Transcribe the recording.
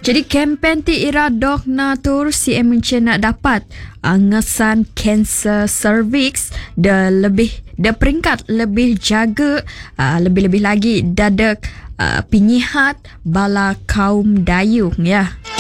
Jadi kempen ti ira dok natur CM Malaysia nak dapat ngesan kanser cervix de peringkat lebih jaga lebih-lebih lagi dadak pinyihat bala kaum dayung ya.